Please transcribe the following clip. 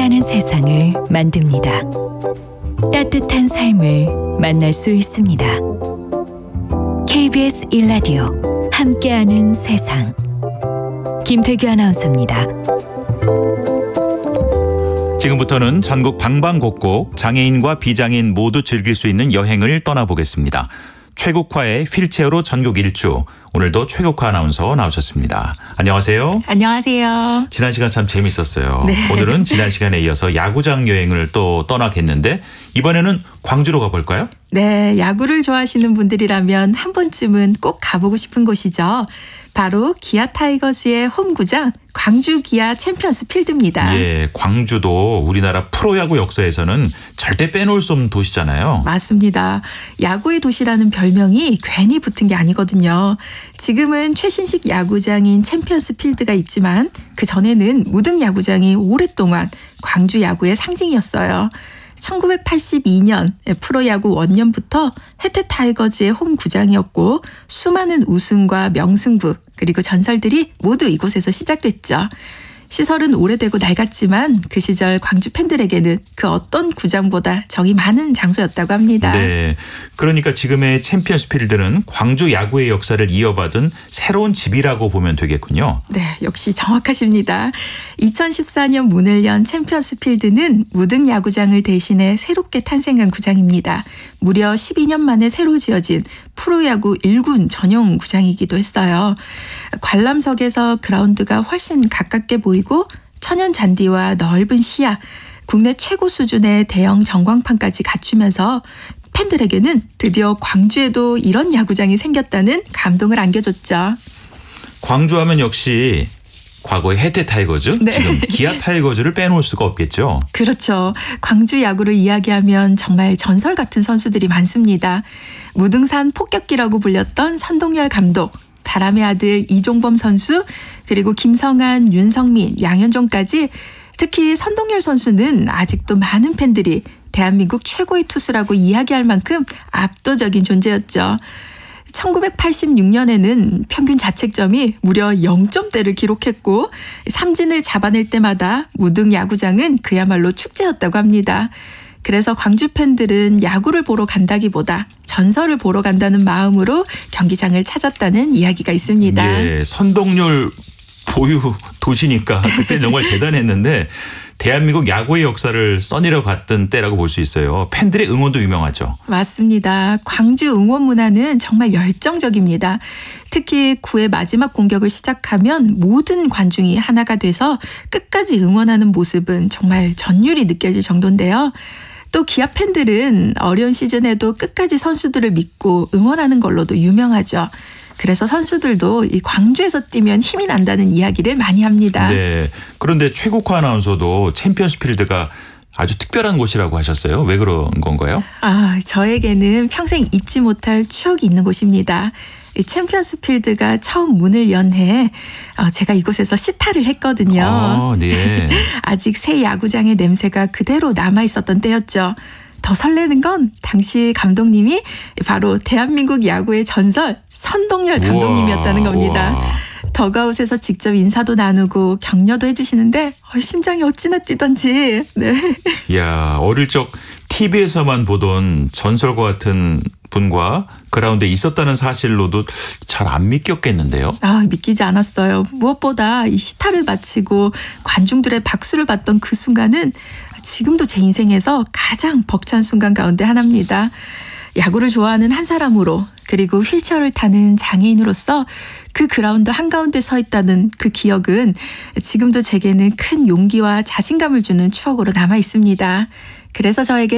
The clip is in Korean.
함께하는 세상을 만듭니다. 따뜻한 삶을 만날 수 있습니다. KBS 1라디오 함께하는 세상. 김태규 아나운서입니다. 지금부터는 전국 방방곡곡 장애인과 비장애인 모두 즐길 수 있는 여행을 떠나보겠습니다. 최국화의 휠체어로 전국 일주. 오늘도 최국화 아나운서 나오셨습니다. 안녕하세요. 안녕하세요. 지난 시간 참 재밌었어요. 네. 오늘은 지난 시간에 이어서 야구장 여행을 또 떠나겠는데 이번에는 광주로 가볼까요? 네, 야구를 좋아하시는 분들이라면 한 번쯤은 꼭 가보고 싶은 곳이죠. 바로 기아 타이거즈의 홈구장 광주 기아 챔피언스 필드입니다. 예, 광주도 우리나라 프로야구 역사에서는 절대 빼놓을 수 없는 도시잖아요. 맞습니다. 야구의 도시라는 별명이 괜히 붙은 게 아니거든요. 지금은 최신식 야구장인 챔피언스 필드가 있지만 그 전에는 무등 야구장이 오랫동안 광주 야구의 상징이었어요. 1982년 프로야구 원년부터 혜태 타이거즈의 홈구장이었고 수많은 우승과 명승부 그리고 전설들이 모두 이곳에서 시작됐죠. 시설은 오래되고 낡았지만 그 시절 광주 팬들에게는 그 어떤 구장보다 정이 많은 장소였다고 합니다. 네, 그러니까 지금의 챔피언스 필드는 광주 야구의 역사를 이어받은 새로운 집이라고 보면 되겠군요. 네, 역시 정확하십니다. 2014년 문을 연 챔피언스 필드는 무등 야구장을 대신해 새롭게 탄생한 구장입니다. 무려 12년 만에 새로 지어진 프로야구 1군 전용 구장이기도 했어요. 관람석에서 그라운드가 훨씬 가깝게 보이고 천연 잔디와 넓은 시야, 국내 최고 수준의 대형 전광판까지 갖추면서 팬들에게는 드디어 광주에도 이런 야구장이 생겼다는 감동을 안겨줬죠. 광주하면 역시 과거의 혜태 타이거즈, 네. 지금 기아 타이거즈를 빼놓을 수가 없겠죠. 그렇죠. 광주 야구를 이야기하면 정말 전설 같은 선수들이 많습니다. 무등산 폭격기라고 불렸던 선동열 감독, 바람의 아들 이종범 선수, 그리고 김성한, 윤성민, 양현종까지 특히 선동열 선수는 아직도 많은 팬들이 대한민국 최고의 투수라고 이야기할 만큼 압도적인 존재였죠. 1986년에는 평균 자책점이 무려 0점대를 기록했고 삼진을 잡아낼 때마다 무등 야구장은 그야말로 축제였다고 합니다. 그래서 광주 팬들은 야구를 보러 간다기보다 전설을 보러 간다는 마음으로 경기장을 찾았다는 이야기가 있습니다. 예, 선동열 보유 도시니까 그때 정말 대단했는데 대한민국 야구의 역사를 써내려 갔던 때라고 볼 수 있어요. 팬들의 응원도 유명하죠. 맞습니다. 광주 응원 문화는 정말 열정적입니다. 특히 9회 마지막 공격을 시작하면 모든 관중이 하나가 돼서 끝까지 응원하는 모습은 정말 전율이 느껴질 정도인데요. 또 기아 팬들은 어려운 시즌에도 끝까지 선수들을 믿고 응원하는 걸로도 유명하죠. 그래서 선수들도 이 광주에서 뛰면 힘이 난다는 이야기를 많이 합니다. 네. 그런데 최국화 아나운서도 챔피언스 필드가 아주 특별한 곳이라고 하셨어요. 왜 그런 건가요? 저에게는 평생 잊지 못할 추억이 있는 곳입니다. 이 챔피언스 필드가 처음 문을 연 해에 제가 이곳에서 시타를 했거든요. 네. 아직 새 야구장의 냄새가 그대로 남아 있었던 때였죠. 더 설레는 건 당시 감독님이 바로 대한민국 야구의 전설 선동열 감독님이었다는 겁니다. 우와. 더가웃에서 직접 인사도 나누고 격려도 해주시는데 심장이 어찌나 뛰던지. 네. 이야, 어릴 적 TV에서만 보던 전설과 같은 분과 그라운드에 있었다는 사실로도 잘 안 믿겼겠는데요. 믿기지 않았어요. 무엇보다 이 시타를 마치고 관중들의 박수를 받던 그 순간은 지금도 제 인생에서 가장 벅찬 순간 가운데 하나입니다. 야구를 좋아하는 한 사람으로 그리고 휠체어를 타는 장애인으로서 그 그라운드 한가운데 서 있다는 그 기억은 지금도 제게는 큰 용기와 자신감을 주는 추억으로 남아 있습니다. 그래서 저에게